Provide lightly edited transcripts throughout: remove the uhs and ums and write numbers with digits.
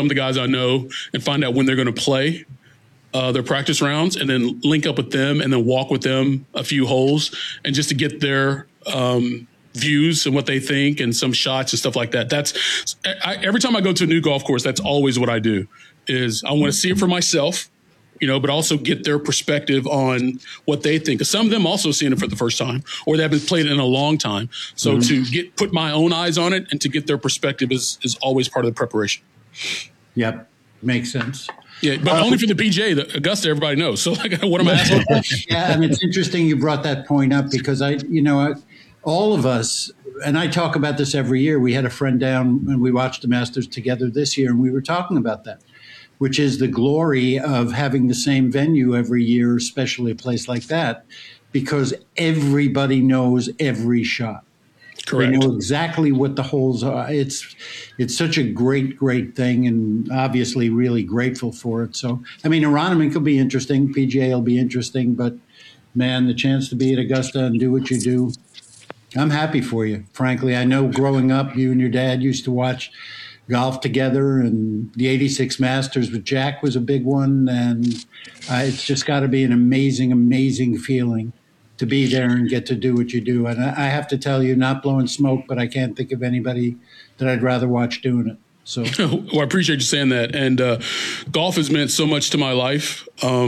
some of the guys I know and find out when they're going to play their practice rounds, and then link up with them and then walk with them a few holes, and just to get their views and what they think and some shots and stuff like that. Every time I go to a new golf course, that's always what I do. Is I want to see it for myself, but also get their perspective on what they think. 'Cause some of them also seeing it for the first time, or they haven't played it in a long time. So to put my own eyes on it and to get their perspective is always part of the preparation. Yep. Makes sense. Yeah, but only for the PGA. The Augusta, everybody knows. So what am I asking? Yeah, and it's interesting you brought that point up, because all of us, and I talk about this every year. We had a friend down and we watched the Masters together this year, and we were talking about that, which is the glory of having the same venue every year, especially a place like that, because everybody knows every shot. Correct. They know exactly what the holes are. It's such a great, great thing, and obviously really grateful for it. So, Aronimink will be interesting. PGA will be interesting, but man, the chance to be at Augusta and do what you do, I'm happy for you, frankly. I know growing up, you and your dad used to watch golf together, and the 86 Masters with Jack was a big one. And it's just got to be an amazing, amazing feeling to be there and get to do what you do. And I have to tell you, not blowing smoke, but I can't think of anybody that I'd rather watch doing it. So, well, I appreciate you saying that. And golf has meant so much to my life.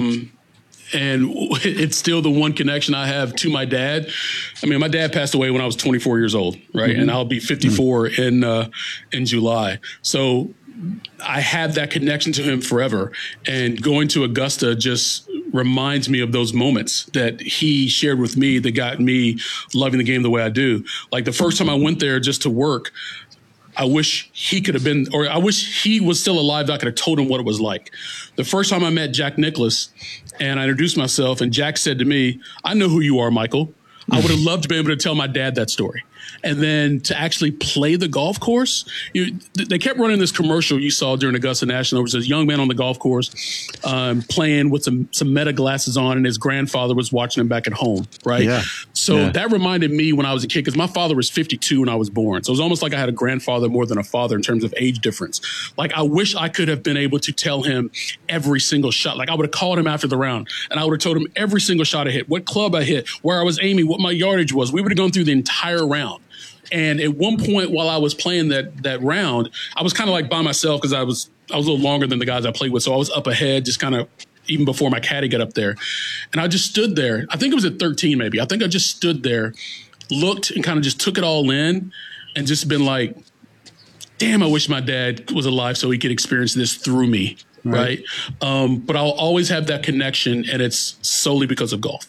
And it's still the one connection I have to my dad. My dad passed away when I was 24 years old, right? Mm-hmm. And I'll be 54 in July. So I have that connection to him forever. And going to Augusta just reminds me of those moments that he shared with me that got me loving the game the way I do. Like the first time I went there just to work, I wish he could have been, or I wish he was still alive. I could have told him what it was like. The first time I met Jack Nicklaus and I introduced myself, and Jack said to me, "I know who you are, Michael." I would have loved to be able to tell my dad that story. And then to actually play the golf course, they kept running this commercial you saw during Augusta National. It was this young man on the golf course playing with some Meta glasses on, and his grandfather was watching him back at home, right? Yeah. So that reminded me when I was a kid, because my father was 52 when I was born. So it was almost like I had a grandfather more than a father in terms of age difference. Like I wish I could have been able to tell him every single shot. Like I would have called him after the round, and I would have told him every single shot I hit, what club I hit, where I was aiming, what my yardage was. We would have gone through the entire round. And at one point while I was playing that round, I was kind of like by myself, because I was a little longer than the guys I played with. So I was up ahead, just kind of even before my caddy got up there. And I just stood there. I think it was at 13 maybe. I think I just stood there, looked, and kind of just took it all in, and just been like, damn, I wish my dad was alive so he could experience this through me, right? But I'll always have that connection, and it's solely because of golf.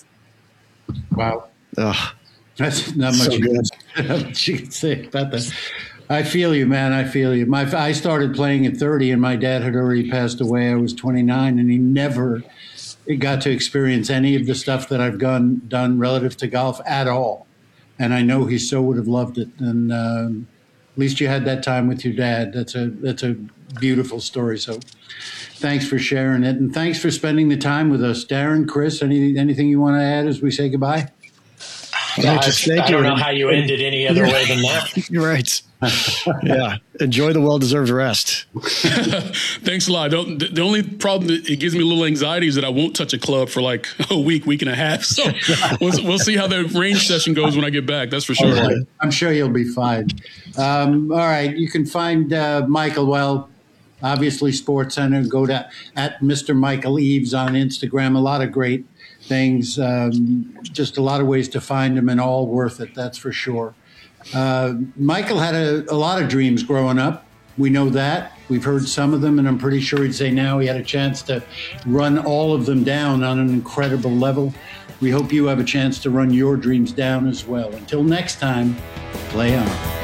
Wow. That's not much, you can say about that. I feel you, man. I feel you. I started playing at 30, and my dad had already passed away. I was 29, and he never got to experience any of the stuff that I've done relative to golf at all. And I know he so would have loved it. And at least you had that time with your dad. That's a beautiful story. So thanks for sharing it, and thanks for spending the time with us. Darren, Chris, anything you want to add as we say goodbye? I don't know how you ended any other way than that. You're right. Yeah. Enjoy the well-deserved rest. Thanks a lot. The only problem that it gives me a little anxiety is that I won't touch a club for like a week and a half. So we'll see how the range session goes when I get back. That's for sure. Right. I'm sure you'll be fine. All right. You can find Michael, well, obviously Sports Center. Go to at Mr. Michael Eaves on Instagram. A lot of great things, just a lot of ways to find him, and all worth it, that's for sure. Michael had a lot of dreams growing up. We know that. We've heard some of them, and I'm pretty sure he'd say now he had a chance to run all of them down on an incredible level. We hope you have a chance to run your dreams down as well. Until next time, play on.